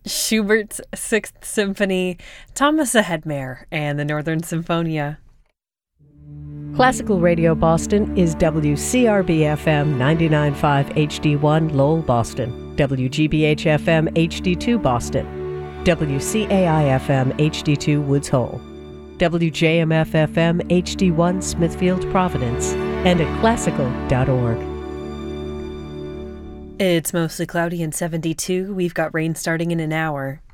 Schubert's Sixth Symphony, Thomas Hedmer, and the Northern Symphonia. Classical Radio Boston is WCRB-FM 99.5 HD1 Lowell, Boston, WGBH-FM HD2 Boston, WCAI-FM HD2 Woods Hole, WJMF-FM HD1 Smithfield, Providence, and at classical.org. It's mostly cloudy and 72. We've got rain starting in an hour.